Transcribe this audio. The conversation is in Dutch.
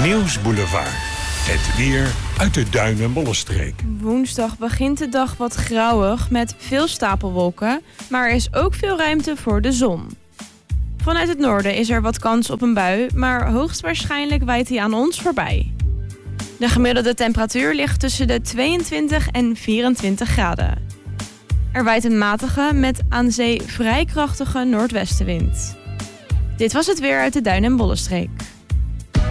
Nieuwsboulevard. Het weer uit de Duin- en Bollenstreek. Woensdag begint de dag wat grauwig met veel stapelwolken, maar er is ook veel ruimte voor de zon. Vanuit het noorden is er wat kans op een bui, maar hoogstwaarschijnlijk waait die aan ons voorbij. De gemiddelde temperatuur ligt tussen de 22 en 24 graden. Er waait een matige met aan zee vrij krachtige noordwestenwind. Dit was het weer uit de Duin- en Bollenstreek.